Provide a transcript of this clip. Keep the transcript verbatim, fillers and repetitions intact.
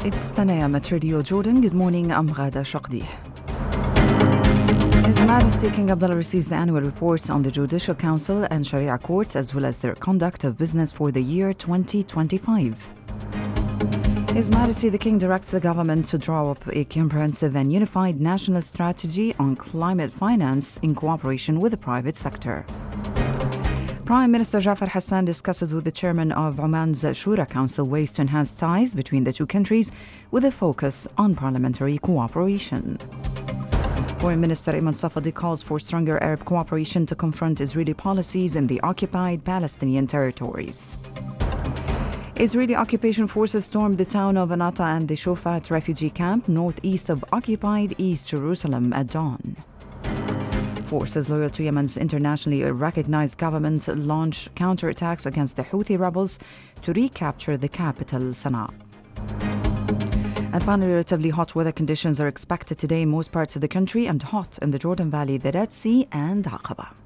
It's ten a m at Radio Jordan. Good morning, I'm Ghada Shaqdi. His Majesty King Abdullah receives the annual reports on the Judicial Council and Sharia courts as well as their conduct of business for the year twenty twenty-five. His Majesty the King directs the government to draw up a comprehensive and unified national strategy on climate finance in cooperation with the private sector. Prime Minister Jafar Hassan discusses with the chairman of Oman's Shura Council ways to enhance ties between the two countries with a focus on parliamentary cooperation. Foreign Minister Ayman Safadi calls for stronger Arab cooperation to confront Israeli policies in the occupied Palestinian territories. Israeli occupation forces stormed the town of Anata and the Shofat refugee camp northeast of occupied East Jerusalem at dawn. Forces loyal to Yemen's internationally recognized government launch counterattacks against the Houthi rebels to recapture the capital, Sana'a. And finally, relatively hot weather conditions are expected today in most parts of the country and hot in the Jordan Valley, the Red Sea and Aqaba.